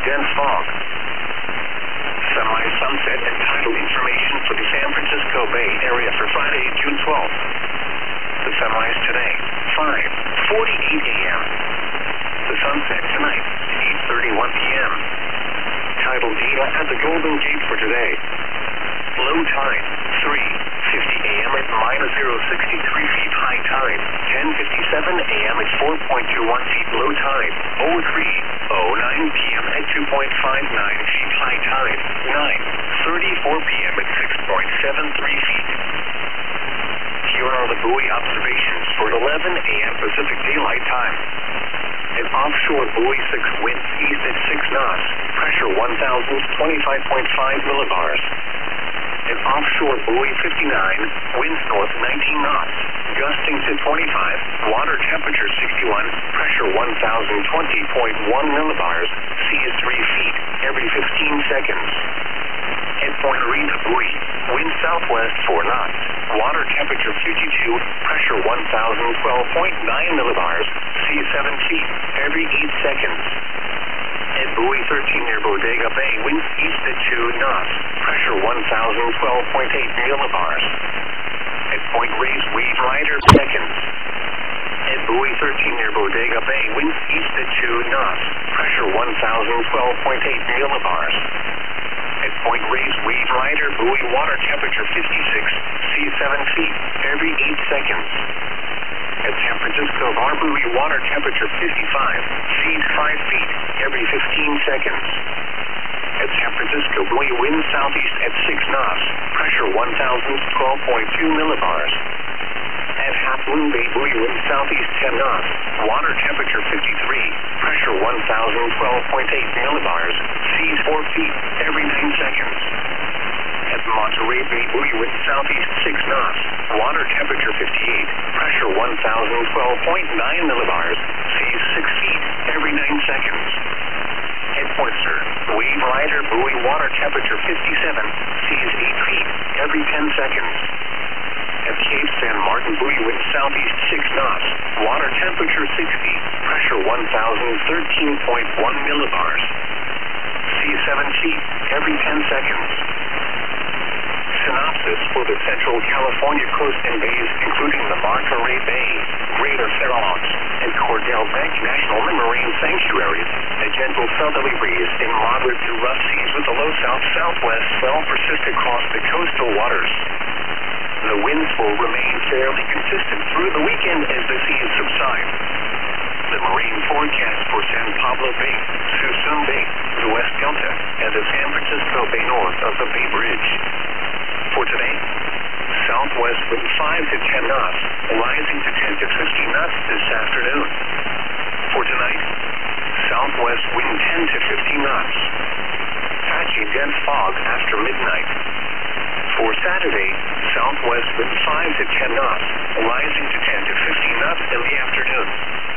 dense fog. Semi-sunset and tidal information for the San Francisco Bay Area for Friday, June 12th. The sunrise today, 5:48 a.m. The sunset tonight, 8:31 p.m. Tidal data at the Golden Gate for today. Low tide, 3:50 a.m. at -063 feet. High tide, 10:57 a.m. at 4.21 feet. Low tide, 03:09 p.m. at 2.59 feet. High tide, 9:34 p.m. at 6.73 feet. Here are the buoy observations for 11 a.m. Pacific Daylight Time. An offshore buoy 6 winds east at 6 knots, pressure 1,025.5 millibars. An offshore buoy 59, winds north 19 knots, gusting to 25, water temperature 61, pressure 1,020.1 millibars, seas 3 feet every 15 seconds. At Point Rita buoy, wind southwest 4 knots, water temperature 52, pressure 1,012.9 millibars, seas 7 feet every 8 seconds. At buoy 13 near Bodega Bay, winds east at 2 knots, pressure 1,012.8 millibars. At Point Reyes, wave rider seconds. At buoy 13 near Bodega Bay, winds east at 2 knots, pressure 1,012.8 millibars. At Point Reyes, wave rider, buoy water temperature 56, seas 7 feet every 8 seconds. At San Francisco Bar buoy, water temperature 55, seas 5 feet every 15 seconds. At San Francisco buoy, wind southeast at 6 knots, pressure 1,012.2 millibars. At Half Moon Bay buoy, wind southeast 10 knots, water temperature 53, pressure 1,012.8 millibars, seas 4 feet every 9 seconds. At Monterey Bay buoy, wind southeast 6 knots, water temperature 58, pressure 1,012.9 millibars, seas 6 feet every 9 seconds. At Point Sur, wave rider, buoy water temperature 57, seas 8 feet every 10 seconds. At Cape San Martin buoy, wind southeast 6 knots, water temperature 60, pressure 1,013.1 millibars, seas 7 feet every 10 seconds. Synopsis for the Central California coast and bays, including the Monterey Bay, Greater Farall Oaks, and Cordell Bank National Marine Sanctuaries. A gentle southerly breeze in moderate to rough seas with a low south-southwest swell persist across the coastal waters. The winds will remain fairly consistent through the weekend as the seas subside. The marine forecast for San Pablo Bay, Suisun Bay, the West Delta, and the San Francisco Bay north of the Bay Bridge. For today, southwest wind 5 to 10 knots, rising to 10 to 15 knots this afternoon. For tonight, southwest wind 10 to 15 knots. Patchy dense fog after midnight. For Saturday, southwest wind 5 to 10 knots, rising to 10 to 15 knots in the afternoon.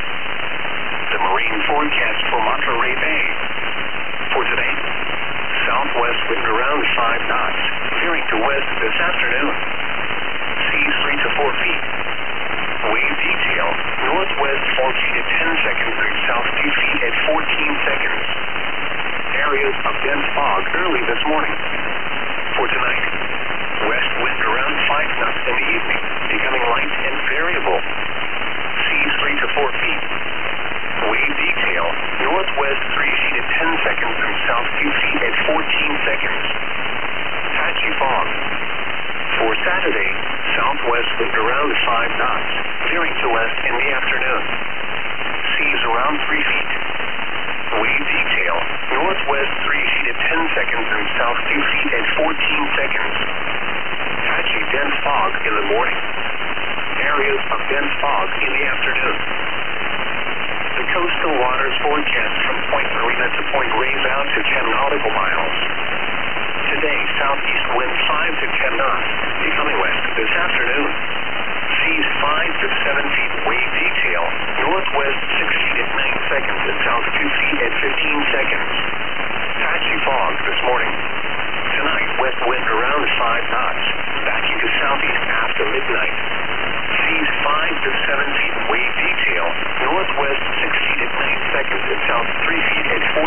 The marine forecast for Monterey Bay. For today, southwest wind around 5 knots, veering to west this afternoon. Seas 3 to 4 feet. Wave detail, northwest 4 feet at 10 seconds and south 2 feet at 14 seconds. Areas of dense fog early this morning. For tonight, west wind around 5 knots in the evening, becoming light and variable. Seas 3 to 4 feet. Wave detail, northwest 3 feet at 10 seconds and south 2 feet at 14 seconds. Patchy fog. For Saturday, southwest wind around 5 knots, veering to west in the afternoon. Seas around 3 feet. Wave detail, northwest 3 feet at 10 seconds and south 2 feet at 14 seconds. Patchy dense fog in the morning. Areas of dense fog in the afternoon. The coastal waters forecast from Point Marina to Point Reyes out to 10 nautical miles. Today, southeast wind 5 to 10 knots, becoming west this afternoon. Seas 5 to 7 feet. Wave detail, northwest 6 feet at 9 seconds and south 2 feet at 15 seconds. Patchy fog this morning. Tonight, west wind around 5 knots, backing to southeast after midnight. Seas 5 to 7 feet. Wave detail, northwest 6 feet at 9 seconds and south 3 feet at 14